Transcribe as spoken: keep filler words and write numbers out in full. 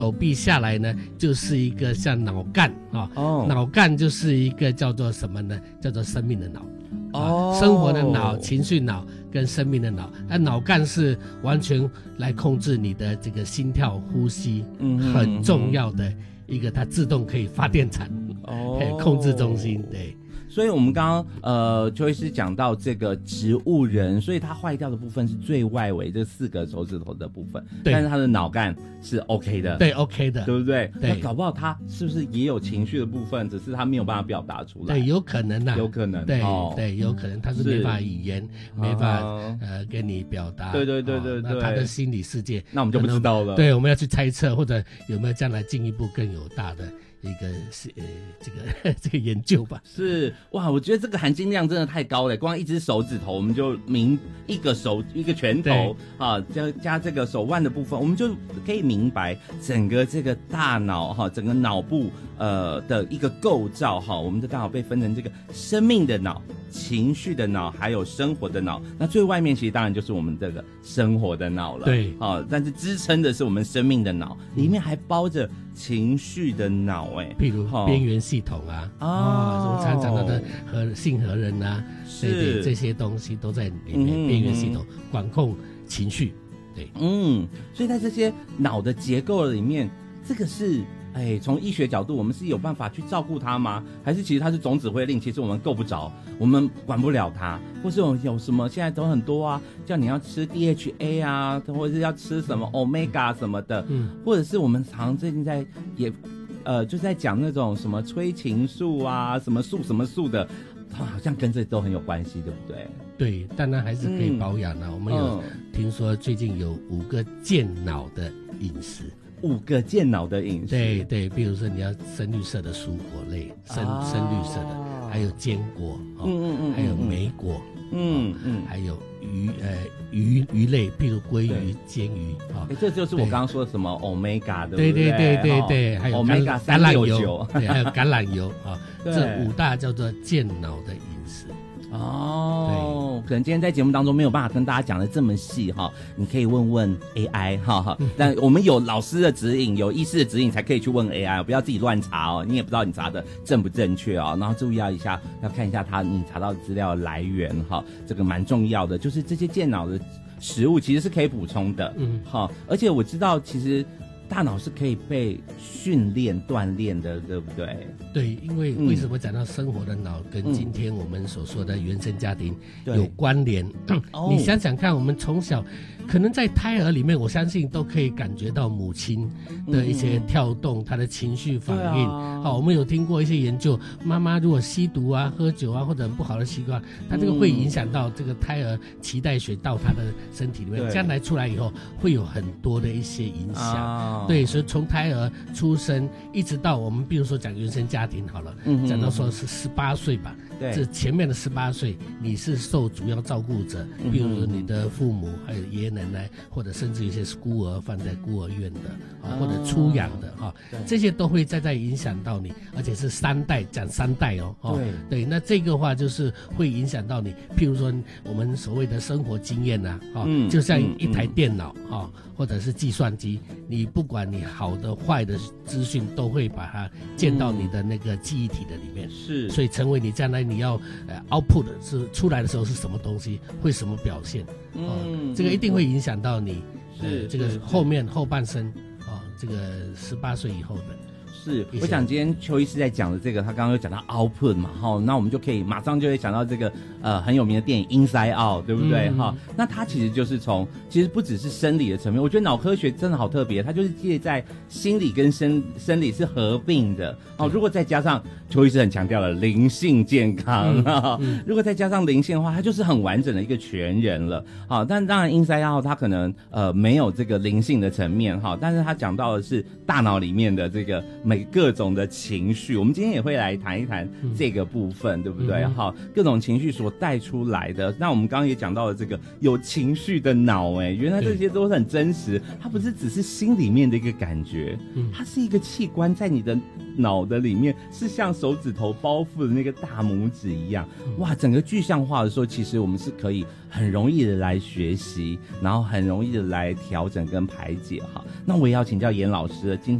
手臂下来呢，就是一个像脑干啊， 哦， 脑干就是一个叫做什么呢？叫做生命的脑。 哦， 啊，生活的脑、情绪脑跟生命的脑，那脑干是完全来控制你的这个心跳、呼吸，嗯，很重要的一个，它自动可以发电厂，哦，控制中心，对。 所以我们刚刚呃，邱医师讲到这个植物人，所以它坏掉的部分是最外围这四个手指头的部分，但是他的脑干是 OK 的， 对 OK 的， 对不对？ 对， 那搞不好他是不是也有情绪的部分，只是他没有办法表达出来？ 对，有可能啊， 有可能， 对、 哦、 对，有可能他是没法语言，没法、啊、呃跟你表达， 对对对对对， 哦、那他的心理世界， 那我们就不知道了。 对，我们要去猜测，或者有没有将来进一步更有大的一个是呃这个这个研究吧。 是哇，我觉得这个含金量真的太高了，光一只手指头我们就明一个手一个拳头啊，加加这个手腕的部分，我们就可以明白整个这个大脑哈，整个脑部呃的一个构造哈。我们的大脑被分成这个生命的脑、情绪的脑，还有生活的脑。那最外面其实当然就是我们这个生活的脑了， 对， 啊，但是支撑的是我们生命的脑，里面还包着情绪的脑，哎， 譬如边缘系统啊，啊、哦，我常讲到的和杏核仁啊，对对，这些东西都在里面。边缘系统管控情绪，对， 嗯，所以在这些脑的结构里面，这个是。哎，从医学角度，我们是有办法去照顾它吗？还是其实它是总指挥令，其实我们够不着，我们管不了它，或是有有什么现在都很多啊，叫你要吃 D H A 啊，或者是要吃什么 Omega 什么的，嗯，或者是我们常最近在也呃就在讲那种什么催情素啊，什么素什么素的，好像跟这都很有关系，对不对？ 对，当然还是可以保养的、啊嗯。我们有听说最近有五个健脑的饮食。 五个健脑的饮食， 对对，比如说你要深绿色的蔬果类，深、啊、深绿色的，还有坚果，哦、嗯嗯嗯，还有莓果，嗯嗯，哦、还有鱼呃鱼鱼类，譬如鲑鱼、煎鱼，啊、 哦，这就是我刚刚说的什么 omega 的， 对对对对对，还有 omega 橄榄油，对，还有橄榄油啊，这五大叫做健脑的饮食。 哦，可能今天在节目当中没有办法跟大家讲的这么细哈，你可以问问 A I 哈哈，但我们有老师的指引，有医师的指引才可以去问 A I， 不要自己乱查哦，你也不知道你查的正不正确哦，然后注意要一下，要看一下他你查到资料的来源哈，这个蛮重要的，就是这些健脑的食物其实是可以补充的，嗯，好，而且我知道其实。大脑是可以被训练锻炼的，对不对？ 对，因为为什么讲到生活的脑跟今天我们所说的原生家庭有关联？嗯、你想想看，我们从小可能在胎儿里面，我相信都可以感觉到母亲的一些跳动，她的情绪反应。啊、好，我们有听过一些研究，妈妈如果吸毒啊、喝酒啊或者不好的习惯，她这个会影响到这个胎儿脐带血到她的身体里面，将来出来以后会有很多的一些影响。啊对，所以从胎儿出生一直到我们，比如说讲原生家庭好了，嗯、讲到说是十八岁吧，对，这前面的十八岁你是受主要照顾者，比如说你的父母，还有爷爷奶奶，或者甚至有些是孤儿放在孤儿院的啊，或者出养的哈、啊，这些都会再再影响到你，而且是三代，讲三代哦，哦对对，那这个话就是会影响到你，譬如说我们所谓的生活经验呐、啊，啊、嗯，就像一台电脑啊，或者是计算机，你不管你好的坏的资讯都会把它建到你的那个记忆体的里面，是、嗯，所以成为你将来你要呃 output 是出来的时候是什么东西，会什么表现，嗯、呃，这个一定会影响到你，是、呃、这个后面后半生啊、呃，这个十八岁以后的。 是，我想今天邱医师在讲的这个，他刚刚有讲到 output 嘛，哈，那我们就可以马上就会想到这个呃很有名的电影 Inside Out， 对不对？哈、嗯，那它其实就是从其实不只是生理的层面，我觉得脑科学真的好特别，它就是介在心理跟生生理是合并的。哦，如果再加上邱医师很强调了灵性健康啊、嗯嗯，如果再加上灵性的话，它就是很完整的一个全人了。好，但当然 Inside Out 它可能呃没有这个灵性的层面哈，但是它讲到的是大脑里面的这个。 每各种的情绪，我们今天也会来谈一谈这个部分，嗯、对不对？好、嗯，各种情绪所带出来的。那我们刚刚也讲到了这个有情绪的脑，哎，原来这些都是很真实，它不是只是心里面的一个感觉，嗯、它是一个器官在你的脑的里面，是像手指头包覆的那个大拇指一样，哇，整个具象化的时候，其实我们是可以很容易的来学习，然后很容易的来调整跟排解哈。那我也要请教严老师了，今